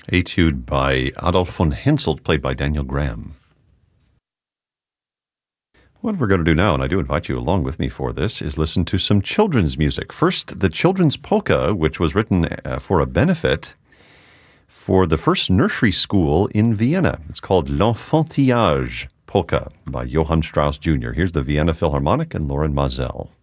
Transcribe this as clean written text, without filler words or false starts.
Etude by Adolf von Henselt, played by Daniel Graham. What we're going to do now, and I do invite you along with me for this, is listen to some children's music. First, the Children's Polka, which was written for a benefit for the first nursery school in Vienna. It's called L'Enfantillage Polka by Johann Strauss Jr. Here's the Vienna Philharmonic and Lauren Mazel.